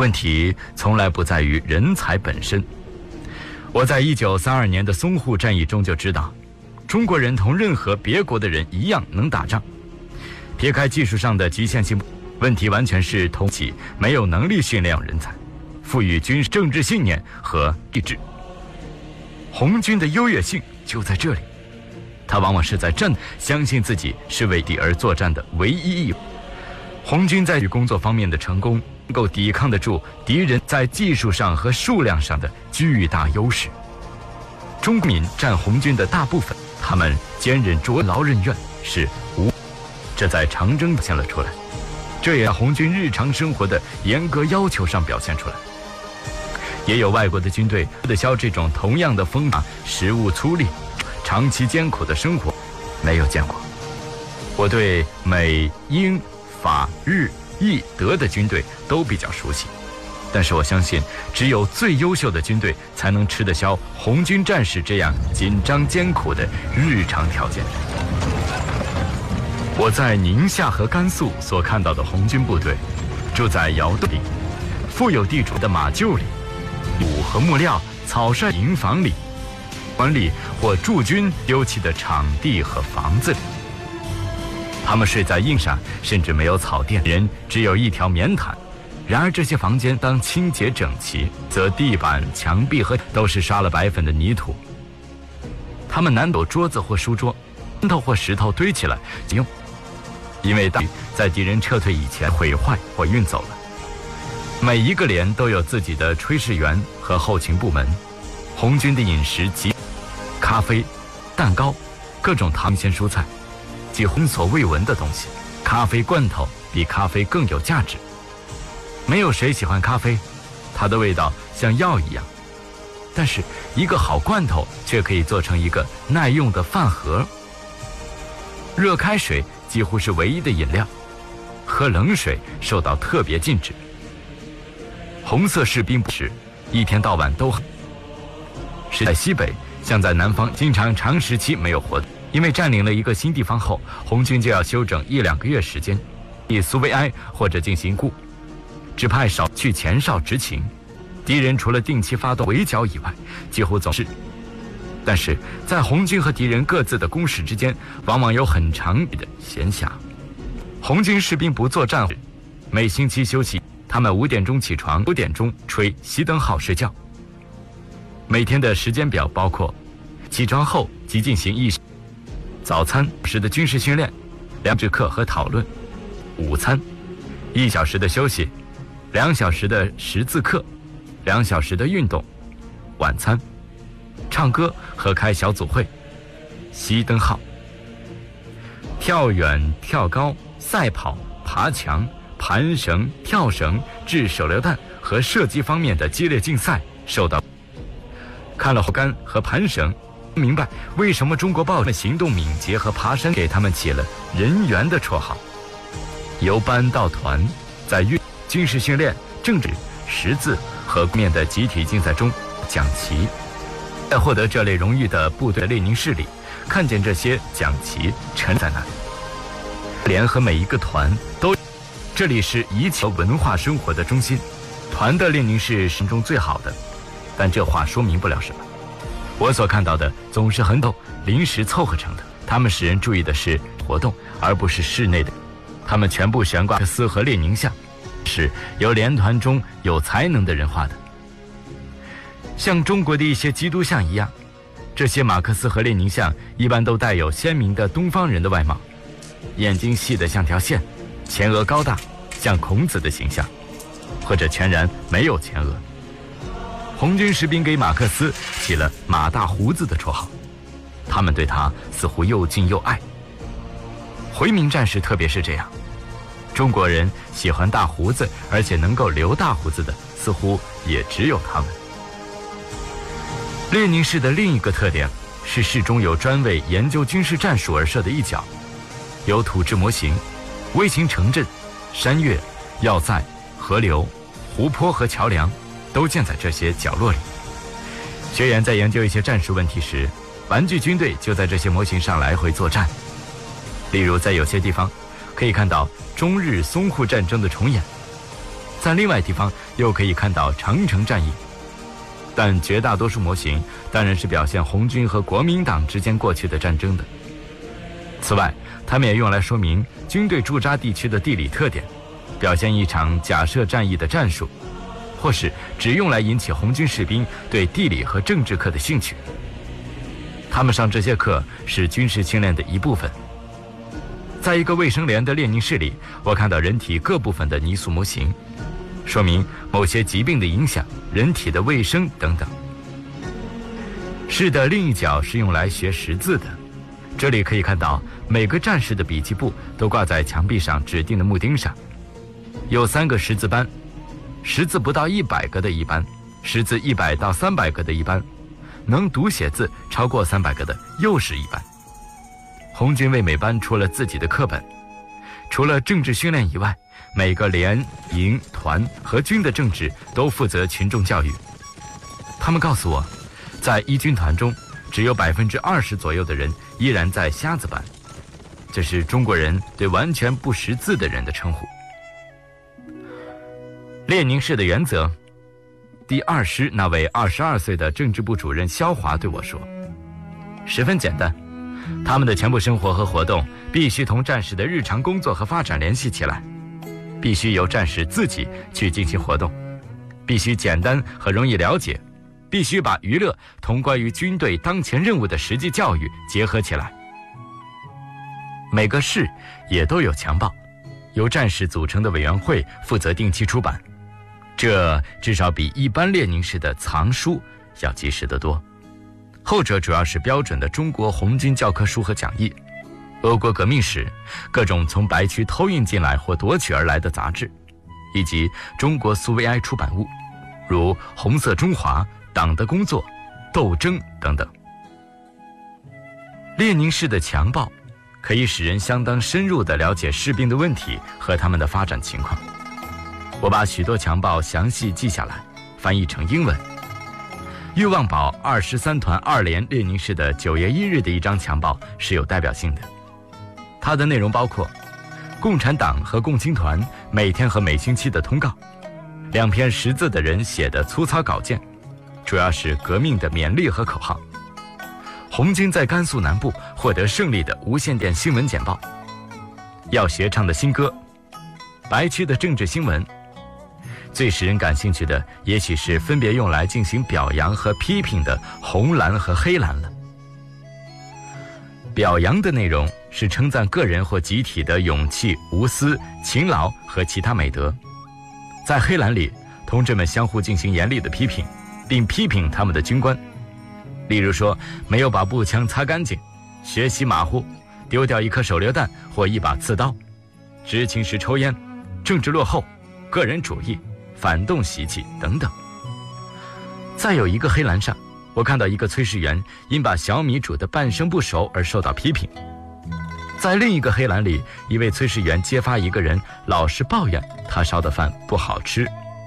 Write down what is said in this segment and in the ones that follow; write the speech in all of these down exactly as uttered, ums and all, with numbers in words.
问题从来不在于人才本身。我在一九三二年的淞沪战役中就知道，中国人同任何别国的人一样能打仗。撇开技术上的局限性，问题完全是同起没有能力训练人才，赋予军事政治信念和意志。红军的优越性就在这里，他往往是在战相信自己是为敌而作战的唯一义务。红军在与工作方面的成功，能够抵抗得住敌人在技术上和数量上的巨大优势。中国民占红军的大部分，他们坚韧卓劳任怨是无，这在长征表现了出来，这也在红军日常生活的严格要求上表现出来。也有外国的军队的消这种同样的风马食物粗粝、长期艰苦的生活没有见过。我对美、英、法、日、意、德的军队都比较熟悉，但是我相信只有最优秀的军队才能吃得消红军战士这样紧张艰苦的日常条件。我在宁夏和甘肃所看到的红军部队，住在窑洞里、富有地主的马厩里、土和木料草率营房里、官吏或驻军丢弃的场地和房子里。他们睡在硬上，甚至没有草垫，人只有一条棉毯。然而这些房间当清洁整齐，则地板、墙壁和都是刷了白粉的泥土。他们难有桌子或书桌，石头或石头堆起来用，因为大雨在敌人撤退以前毁坏或运走了。每一个连都有自己的炊事员和后勤部门。红军的饮食及咖啡、蛋糕、各种汤鲜蔬菜，几乎所未闻的东西。咖啡罐头比咖啡更有价值。没有谁喜欢咖啡，它的味道像药一样，但是一个好罐头却可以做成一个耐用的饭盒。热开水几乎是唯一的饮料，喝冷水受到特别禁止。红色士兵时一天到晚都喝，是在西北像在南方经常长时期没有活动，因为占领了一个新地方后，红军就要休整一两个月时间，以苏维埃或者进行固，只派少去前哨执勤。敌人除了定期发动围剿以外，几乎总是。但是在红军和敌人各自的攻势之间，往往有很长的闲暇。红军士兵不作战，每星期休息，他们五点钟起床，九点钟吹熄灯号睡觉。每天的时间表包括：起床后即进行一早餐时的军事训练、两节课和讨论；午餐一小时的休息，两小时的识字课，两小时的运动；晚餐唱歌和开小组会；熄灯号跳远、跳高、赛跑、爬墙、盘绳、跳绳、掷手榴弹和射击方面的激烈竞赛受到。看了后杆和盘绳，明白为什么中国豹们行动敏捷和爬山给他们起了人猿的绰号。由班到团，在运军事训练、政治、识字和面的集体竞赛中讲旗。在获得这类荣誉的部队的列宁室里，看见这些讲旗陈在那里。连和每一个团都，这里是一切文化生活的中心。团的列宁室是中最好的，但这话说明不了什么。我所看到的总是很陡临时凑合成的，他们使人注意的是活动，而不是室内的。他们全部悬挂马克思和列宁像，是由连团中有才能的人画的。像中国的一些基督像一样，这些马克思和列宁像一般都带有鲜明的东方人的外貌，眼睛细得像条线，前额高大，像孔子的形象，或者全然没有前额。红军士兵给马克思起了马大胡子的绰号，他们对他似乎又敬又爱。回民战士特别是这样，中国人喜欢大胡子，而且能够留大胡子的似乎也只有他们。列宁室的另一个特点是室中有专为研究军事战术而设的一角，有土制模型、微型城镇、山岳、要塞、河流、湖泊和桥梁都建在这些角落里。学员在研究一些战术问题时，玩具军队就在这些模型上来回作战。例如在有些地方可以看到中日淞沪战争的重演， 在另外地方又可以看到长城战役。但绝大多数模型当然是表现红军和国民党之间过去的战争的。此外，它们也用来说明军队驻扎地区的地理特点，表现一场假设战役的战术，或是只用来引起红军士兵对地理和政治课的兴趣。他们上这些课是军事训练的一部分。在一个卫生连的列宁室里，我看到人体各部分的泥塑模型，说明某些疾病的影响、人体的卫生等等。室的另一角是用来学识字的，这里可以看到每个战士的笔记簿都挂在墙壁上指定的木钉上，有三个识字班，识字不到一百个的一班，识字一百到三百个的一班，能读写字超过三百个的又是一班。红军为每班出了自己的课本，除了政治训练以外，每个连、营、团和军的政治都负责群众教育。他们告诉我，在一军团中，只有百分之二十左右的人依然在瞎子班，这是中国人对完全不识字的人的称呼。列宁式的原则，第二师那位二十二岁的政治部主任肖华对我说，十分简单，他们的全部生活和活动必须同战士的日常工作和发展联系起来，必须由战士自己去进行活动，必须简单和容易了解，必须把娱乐同关于军队当前任务的实际教育结合起来。每个市也都有强报，由战士组成的委员会负责定期出版，这至少比一般列宁式的藏书要及时得多。后者主要是标准的中国红军教科书和讲义，俄国革命史，各种从白区偷运进来或夺取而来的杂志，以及中国苏维埃出版物，如《红色中华》、《党的工作》、《斗争》等等。列宁式的强报可以使人相当深入地了解士兵的问题和他们的发展情况。我把许多强报详细记下来，翻译成英文。欲望堡二十三团二连列宁式的九月一日的一张强报是有代表性的，它的内容包括共产党和共青团每天和每星期的通告，两篇识字的人写的粗糙稿件，主要是革命的勉励和口号，红军在甘肃南部获得胜利的无线电新闻简报，要学唱的新歌，白区的政治新闻。最使人感兴趣的也许是分别用来进行表扬和批评的红蓝和黑蓝了。表扬的内容是称赞个人或集体的勇气、无私、勤劳和其他美德。在黑蓝里，同志们相互进行严厉的批评，并批评他们的军官，例如说没有把步枪擦干净，学习马虎，丢掉一颗手榴弹或一把刺刀，执勤时抽烟，政治落后，个人主义，反动习气等等。再有一个黑蓝上，我看到一个炊事员因把小米煮得半生不熟而受到批评。在另一个黑蓝里，一位炊事员揭发一个人老是抱怨他烧的饭不好吃。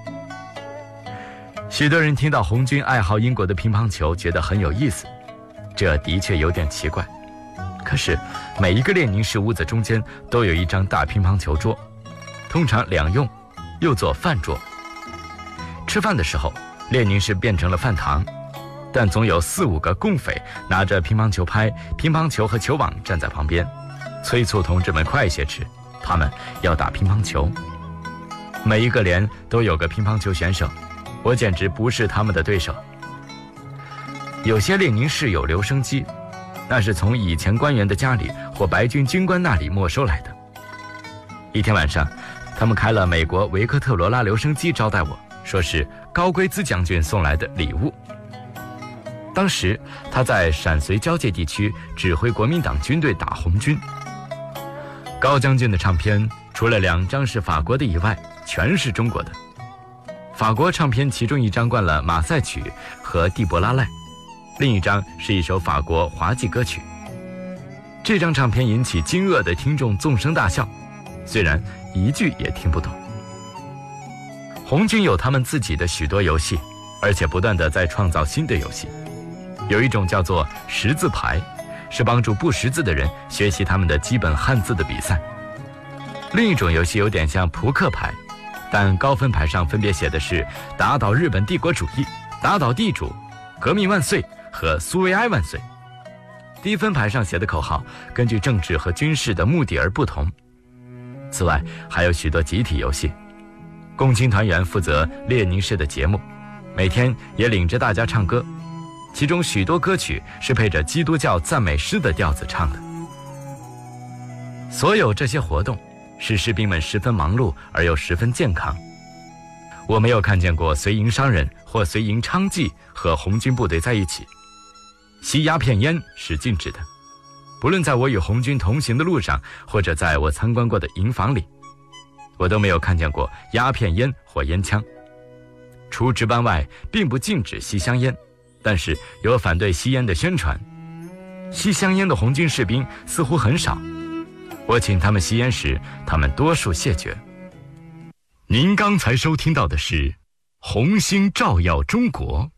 许多人听到红军爱好英国的乒乓球觉得很有意思，这的确有点奇怪。可是每一个列宁式屋子中间都有一张大乒乓球桌，通常两用，又做饭桌。吃饭的时候，列宁式变成了饭堂，但总有四五个共匪拿着乒乓球拍、乒乓球和球网站在旁边，催促同志们快些吃，他们要打乒乓球。每一个连都有个乒乓球选手，我简直不是他们的对手。有些列宁式有留声机，那是从以前官员的家里或白军军官那里没收来的。一天晚上，他们开了美国维克特罗拉留声机招待我，说是高圭兹将军送来的礼物。当时他在陕绥交界地区指挥国民党军队打红军。高将军的唱片除了两张是法国的以外，全是中国的。法国唱片其中一张灌了马赛曲和蒂博拉赖，另一张是一首法国滑稽歌曲。这张唱片引起惊愕的听众纵声大笑，虽然一句也听不懂。红军有他们自己的许多游戏，而且不断地在创造新的游戏。有一种叫做识字牌，是帮助不识字的人学习他们的基本汉字的比赛。另一种游戏有点像扑克牌， 但高分牌上分别写的是打倒日本帝国主义、打倒地主、革命万岁和苏维埃万岁。低分牌上写的口号根据政治和军事的目的而不同。此外，还有许多集体游戏。共青团员负责列宁式的节目，每天也领着大家唱歌，其中许多歌曲是配着基督教赞美诗的调子唱的。所有这些活动使士兵们十分忙碌而又十分健康。我没有看见过随营商人或随营娼妓和红军部队在一起。吸鸦片烟是禁止的，不论在我与红军同行的路上，或者在我参观过的营房里，我都没有看见过鸦片烟或烟枪。除值班外，并不禁止吸香烟，但是有反对吸烟的宣传。吸香烟的红军士兵似乎很少，我请他们吸烟时，他们多数谢绝。您刚才收听到的是《红星照耀中国》。